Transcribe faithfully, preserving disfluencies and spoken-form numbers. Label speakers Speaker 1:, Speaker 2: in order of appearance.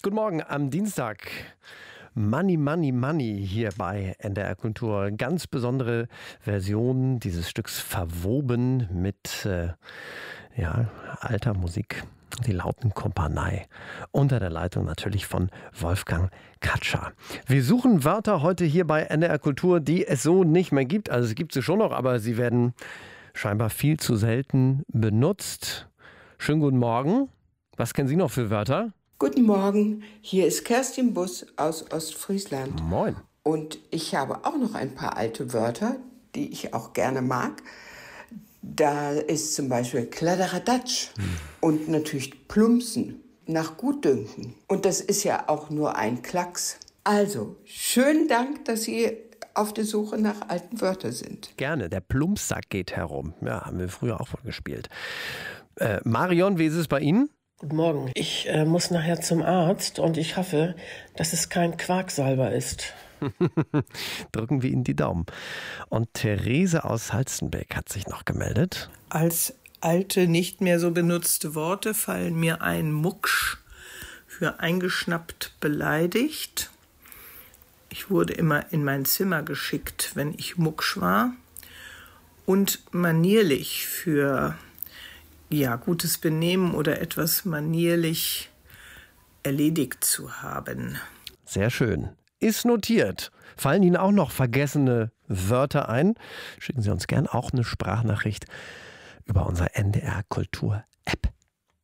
Speaker 1: Guten Morgen am Dienstag. Money, Money, Money hier bei N D R Kultur. Ganz besondere Version dieses Stücks verwoben mit äh, ja, alter Musik. Die Lautenkompanie. Unter der Leitung natürlich von Wolfgang Katscher. Wir suchen Wörter heute hier bei N D R Kultur, die es so nicht mehr gibt. Also es gibt sie schon noch, aber sie werden scheinbar viel zu selten benutzt. Schönen guten Morgen. Was kennen Sie noch für Wörter?
Speaker 2: Guten Morgen, hier ist Kerstin Bus aus Ostfriesland.
Speaker 1: Moin.
Speaker 2: Und ich habe auch noch ein paar alte Wörter, die ich auch gerne mag. Da ist zum Beispiel Kladderadatsch hm. und natürlich Plumpsen, nach Gutdünken. Und das ist ja auch nur ein Klacks. Also, schönen Dank, dass Sie auf der Suche nach alten Wörtern sind.
Speaker 1: Gerne, der Plumpsack geht herum. Ja, haben wir früher auch mal gespielt. Äh, Marion, wie ist es bei Ihnen?
Speaker 3: Guten Morgen. Ich äh, muss nachher zum Arzt und ich hoffe, dass es kein Quacksalber ist.
Speaker 1: Drücken wir Ihnen die Daumen. Und Therese aus Halstenbeck hat sich noch gemeldet.
Speaker 4: Als alte, nicht mehr so benutzte Worte fallen mir ein Mucksch für eingeschnappt beleidigt. Ich wurde immer in mein Zimmer geschickt, wenn ich Mucksch war. Und manierlich für ja, gutes Benehmen oder etwas manierlich erledigt zu haben.
Speaker 1: Sehr schön. Ist notiert. Fallen Ihnen auch noch vergessene Wörter ein? Schicken Sie uns gern auch eine Sprachnachricht über unsere N D R Kultur App.